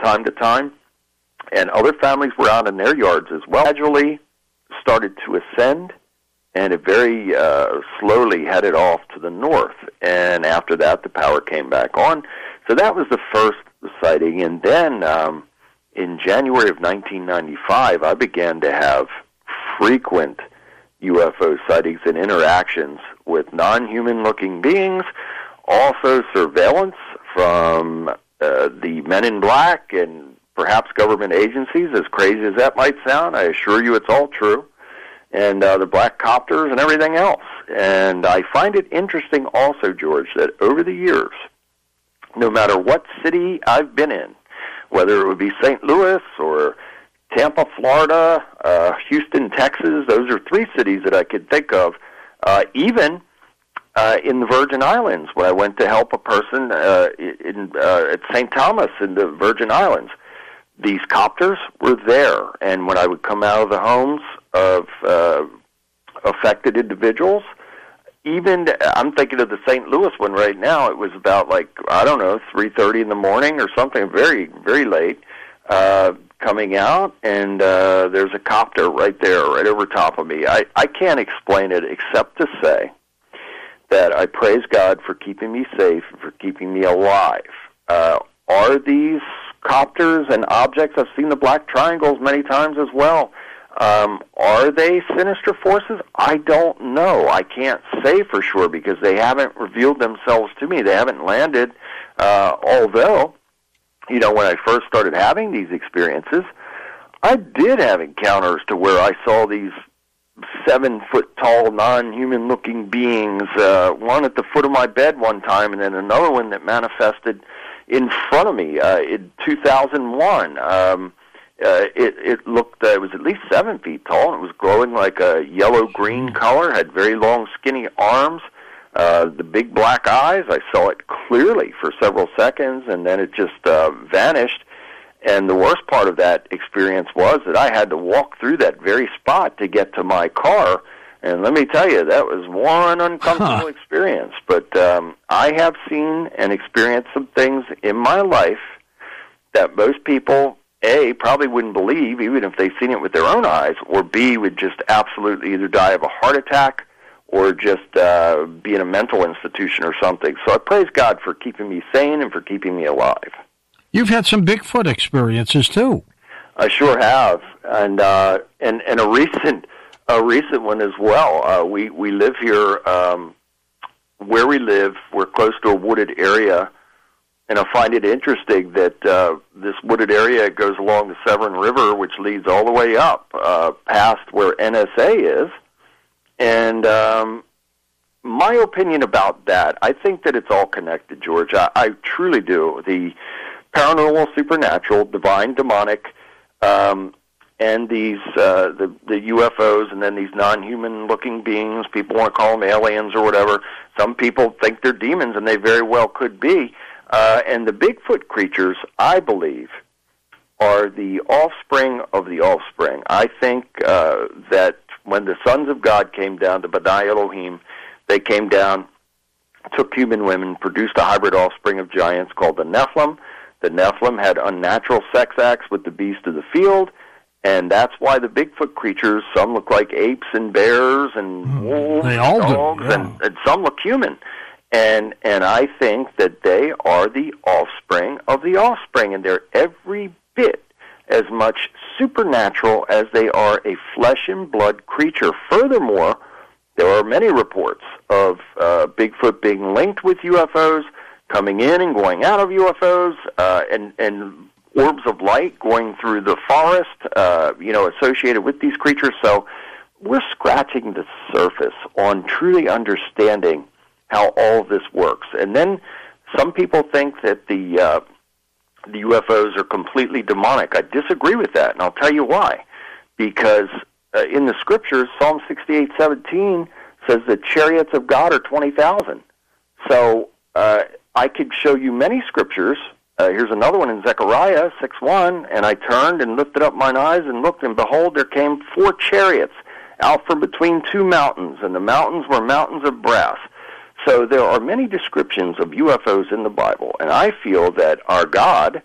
time to time, and other families were out in their yards as well. Gradually started to ascend, and it very slowly headed off to the north. And after that, the power came back on. So that was the first sighting. And then in January of 1995, I began to have frequent UFO sightings and interactions with non-human-looking beings, also surveillance from the men in black and perhaps government agencies, as crazy as that might sound. I assure you it's all true. And the black copters and everything else. And I find it interesting also, George, that over the years, no matter what city I've been in, whether it would be St. Louis or Tampa, Florida, Houston, Texas, those are three cities that I could think of, even in the Virgin Islands, when I went to help a person at St. Thomas in the Virgin Islands. These copters were there, and when I would come out of the homes of affected individuals, even, I'm thinking of the St. Louis one right now, it was about 3:30 in the morning or something, very, very late, coming out, and there's a copter right there, right over top of me. I can't explain it except to say that I praise God for keeping me safe and for keeping me alive. Are these copters and objects? I've seen the black triangles many times as well. Are they sinister forces? I don't know. I can't say for sure because they haven't revealed themselves to me. They haven't landed, although, when I first started having these experiences, I did have encounters to where I saw these 7-foot-tall, non-human-looking beings, one at the foot of my bed one time, and then another one that manifested in front of me in 2001. It looked, it was at least 7 feet tall, and it was glowing like a yellow-green color, had very long, skinny arms, the big black eyes. I saw it clearly for several seconds, and then it just vanished. And the worst part of that experience was that I had to walk through that very spot to get to my car. And let me tell you, that was one uncomfortable experience. But I have seen and experienced some things in my life that most people, A, probably wouldn't believe, even if they've seen it with their own eyes, or B, would just absolutely either die of a heart attack or just be in a mental institution or something. So I praise God for keeping me sane and for keeping me alive. You've had some Bigfoot experiences, too. I sure have, and a recent one as well. We live here, where we live, we're close to a wooded area, and I find it interesting that this wooded area goes along the Severn River, which leads all the way up past where NSA is. And my opinion about that, I think that it's all connected, George. I truly do. The paranormal, supernatural, divine, demonic, and these the UFOs, and then these non-human-looking beings. People want to call them aliens or whatever. Some people think they're demons, and they very well could be. And the Bigfoot creatures, I believe, are the offspring of the offspring. I think that when the sons of God came down to B'nai Elohim, they came down, took human women, produced a hybrid offspring of giants called the Nephilim. The Nephilim had unnatural sex acts with the beast of the field, and that's why the Bigfoot creatures, some look like apes and bears and wolves and dogs, and some look human. And I think that they are the offspring of the offspring, and they're every bit as much supernatural as they are a flesh and blood creature. Furthermore, there are many reports of Bigfoot being linked with UFOs, coming in and going out of UFOs, and orbs of light going through the forest, associated with these creatures. So we're scratching the surface on truly understanding how all of this works. And then some people think that the UFOs are completely demonic. I disagree with that, and I'll tell you why. Because in the Scriptures, Psalm 68:17 says the chariots of God are 20,000. So I could show you many Scriptures. Here's another one in Zechariah 6:1, and I turned and lifted up mine eyes and looked, and behold, there came 4 chariots out from between 2 mountains, and the mountains were mountains of brass. So there are many descriptions of UFOs in the Bible, and I feel that our God